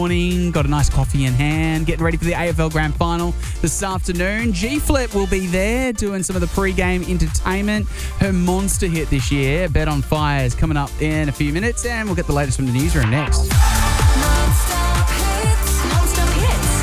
Morning, got a nice coffee in hand, getting ready for the AFL Grand Final this afternoon. G-Flip will be there doing some of the pre-game entertainment. Her monster hit this year, Bet on Fire, is coming up in a few minutes, and we'll get the latest from the newsroom next. Non-stop hits. Non-stop hits.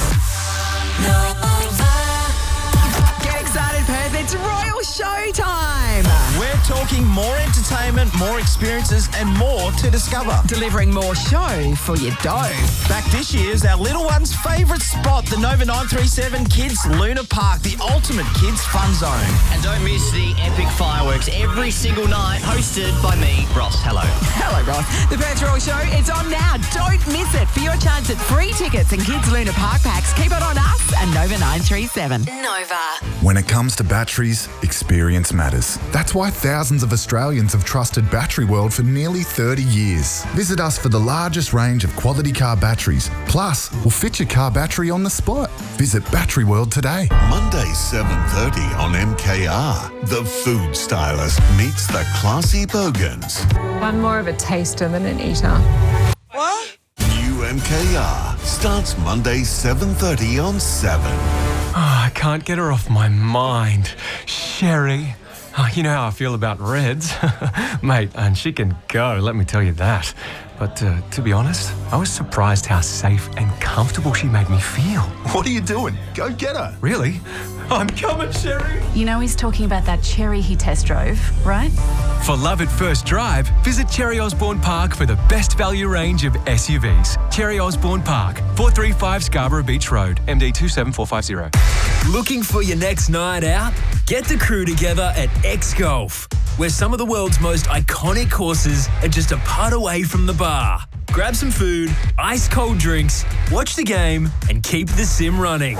Nova. Get excited, Perth. It's Royal Showtime. We're talking more entertainment, more experiences, and more to discover. Delivering more show for your dough. Back this year is our little one's favourite spot, the Nova 937 Kids Luna Park, the ultimate kids fun zone. And don't miss the epic fireworks every single night, hosted by me, Ross. Hello. Hello, Ross. The Perth Royal Show, it's on now. Don't miss it. For your chance at free tickets and Kids Luna Park packs, keep it on us and Nova 937. Nova. When it comes to batteries, experience matters. That's why thousands of Australians have trusted Battery World for nearly 30 years. Visit us for the largest range of quality car batteries. Plus, we'll fit your car battery on the spot. Visit Battery World today. Monday, 7:30 on MKR. The food stylist meets the classy Bogans. I'm more of a taster than an eater. New MKR starts Monday, 7:30 on 7. I can't get her off my mind. Sherry. Oh, you know how I feel about Reds. Mate, and she can go, let me tell you that. But to be honest, I was surprised how safe and comfortable she made me feel. What are you doing? Go get her. Really? I'm coming, Sherry. You know he's talking about that Cherry he test drove, right? For love at first drive, visit Cherry Osborne Park for the best value range of SUVs. Cherry Osborne Park, 435 Scarborough Beach Road, MD 27450. Looking for your next night out? Get the crew together at X Golf, where some of the world's most iconic courses are just a putt away from the bar. Grab some food, ice cold drinks, watch the game, and keep the sim running.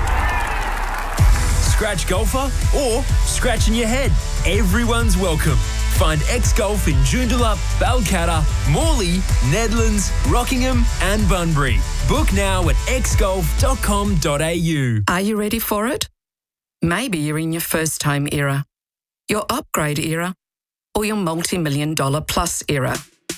Scratch golfer or scratching your head. Everyone's welcome. Find X Golf in Joondalup, Balcatta, Morley, Nedlands, Rockingham, and Bunbury. Book now at xgolf.com.au. Are you ready for it? Maybe you're in your first home era, your upgrade era, or your multi-million-dollar plus era.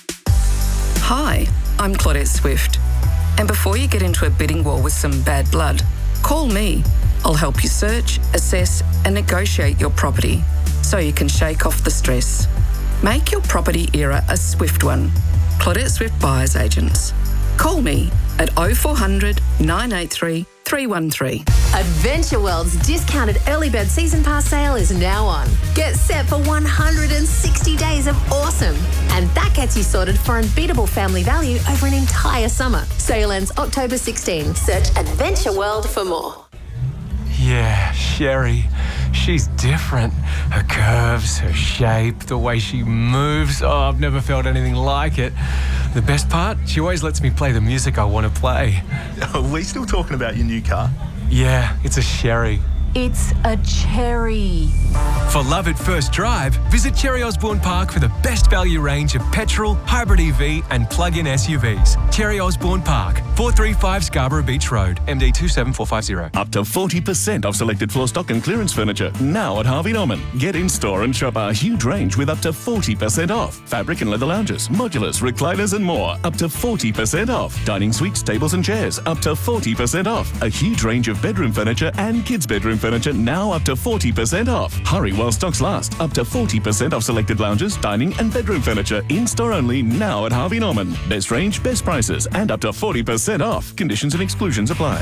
Hi, I'm Claudette Swift. And before you get into a bidding war with some bad blood, call me. I'll help you search, assess, and negotiate your property so you can shake off the stress. Make your property era a swift one. Claudette Swift Buyers Agents. Call me at 0400 983 313. Adventure World's discounted early bird season pass sale is now on. Get set for 160 days of awesome. And that gets you sorted for unbeatable family value over an entire summer. Sale ends October 16. Search Adventure World for more. Yeah, Sherry. She's different. Her curves, her shape, the way she moves. Oh, I've never felt anything like it. The best part? She always lets me play the music I want to play. Are we still talking about your new car? Yeah, it's a Sherry. It's a cherry. For love at first drive, visit Cherry Osborne Park for the best value range of petrol, hybrid EV and plug-in SUVs. Cherry Osborne Park, 435 Scarborough Beach Road, MD 27450. Up to 40% off selected floor stock and clearance furniture now at Harvey Norman. Get in store and shop our huge range with up to 40% off. Fabric and leather lounges, modulars, recliners and more. Up to 40% off. Dining suites, tables and chairs. Up to 40% off. A huge range of bedroom furniture and kids' bedroom furniture now up to 40% off. Hurry while stocks last. Up to 40% off selected lounges, dining and bedroom furniture in store only now at Harvey Norman. Best range, best prices and up to 40% off. Conditions and exclusions apply.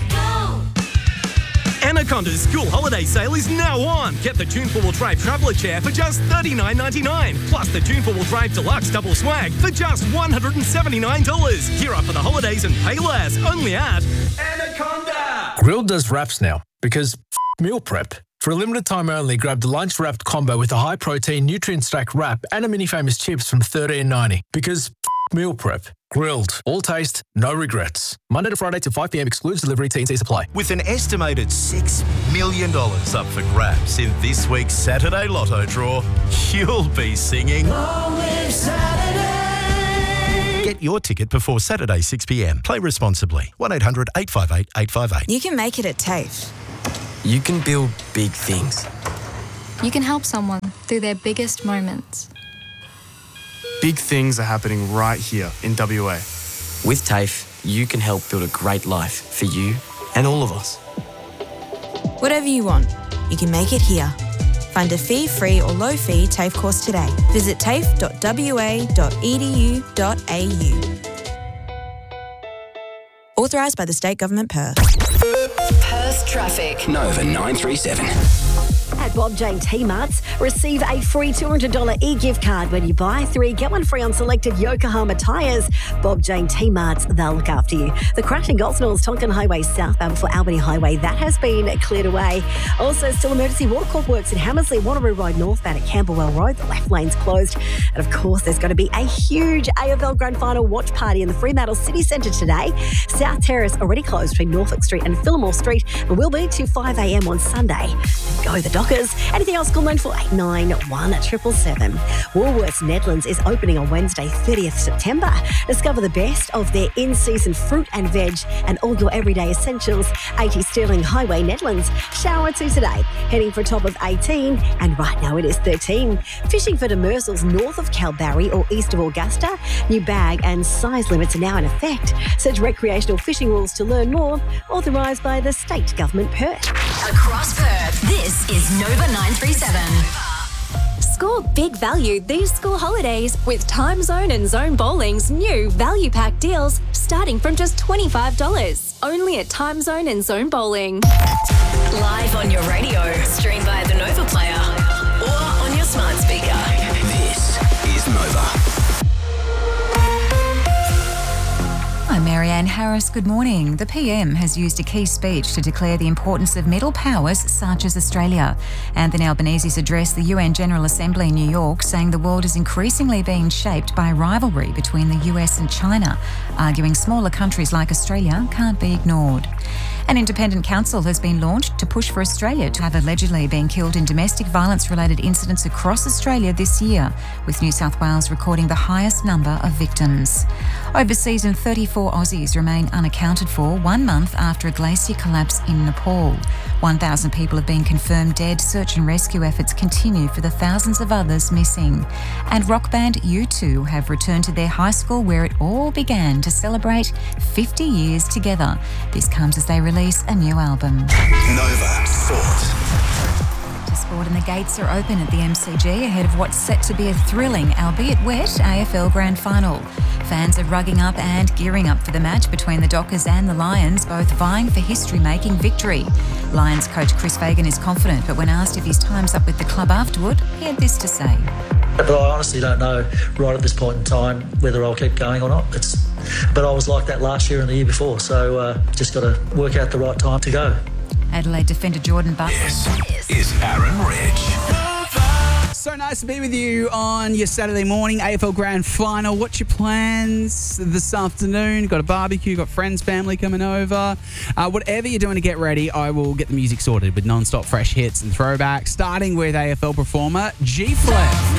Anaconda's school holiday sale is now on. Get the Tune 4-wheel drive traveller chair for just $39.99. Plus the Tune 4-wheel drive deluxe double swag for just $179. Gear up for the holidays and pay less. Only at Anaconda. Grilled does wraps now because meal prep. For a limited time only, grab the lunch wrapped combo with a high protein nutrient stack wrap and a mini famous chips from $13.90 because meal prep. Grilled. All taste, no regrets. Monday to Friday till 5 p.m. excludes delivery, T&Cs apply. With an estimated $6 million up for grabs in this week's Saturday Lotto draw, you'll be singing Long Live Saturday. Get your ticket before Saturday 6 p.m. Play responsibly. 1-800-858-858. You can make it at TAFE. You can build big things. You can help someone through their biggest moments. Big things are happening right here in WA. With TAFE, you can help build a great life for you and all of us. Whatever you want, you can make it here. Find a fee-free or low-fee TAFE course today. Visit tafe.wa.edu.au. Authorised by the State Government Perth. Perth traffic. Nova 937. At Bob Jane T-Marts, receive a free $200 e-gift card when you buy 3, get 1 free on selected Yokohama tyres. Bob Jane T-Marts, they'll look after you. The crash in Gosnells, Tonkin Highway southbound before Albany Highway, that has been cleared away. Also, still emergency watercourt works in Hammersley, Wanneroo Road northbound at Camberwell Road. The left lane's closed. And of course, there's going to be a huge AFL Grand Final watch party in the Fremantle City Centre today. South Terrace already closed between Norfolk Street and Fillmore Street and will be till 5 a.m. on Sunday. Go the Dockers. Anything else, call 94891777. Woolworths Nedlands is opening on Wednesday, 30th September. Discover the best of their in-season fruit and veg and all your everyday essentials. 80 Stirling Highway, Nedlands. Shower 2 today, heading for a top of 18, and right now it is 13. Fishing for demersals north of Kalbarri or east of Augusta. New bag and size limits are now in effect. Search recreational fishing rules to learn more. Authorised by the State Government Perth. Across Perth, this is Nova 937. Score big value these school holidays with Time Zone and Zone Bowling's new value pack deals starting from just $25. Only at Time Zone and Zone Bowling. Live on your radio, stream via the Nova Player or on your smart speaker. This is Nova. I'm Marianne Harris. Good morning. The PM has used a key speech to declare the importance of middle powers such as Australia. Anthony Albanese's addressed the UN General Assembly in New York, saying the world is increasingly being shaped by rivalry between the US and China, arguing smaller countries like Australia can't be ignored. An independent council has been launched to push for Australia to have allegedly been killed in domestic violence-related incidents across Australia this year, with New South Wales recording the highest number of victims. Overseas, 34 Aussies remain unaccounted for 1 month after a glacier collapse in Nepal. 1,000 people have been confirmed dead. Search and rescue efforts continue for the thousands of others missing. And rock band U2 have returned to their high school where it all began to celebrate 50 years together. This comes as they release a new album. Nova Sport. To sport, and the gates are open at the MCG ahead of what's set to be a thrilling, albeit wet, AFL Grand Final. Fans are rugging up and gearing up for the match between the Dockers and the Lions, both vying for history-making victory. Lions coach Chris Fagan is confident, but when asked if his time's up with the club afterward, he had this to say. But I honestly don't know right at this point in time whether I'll keep going or not. But I was like that last year and the year before, so just got to work out the right time to go. Adelaide defender Jordan Buck. This is Aaron Ridge. So nice to be with you on your Saturday morning AFL Grand Final. What's your plans this afternoon? Got a barbecue, got friends, family coming over. Whatever you're doing to get ready, I will get the music sorted with non-stop fresh hits and throwbacks, starting with AFL performer G-Flip.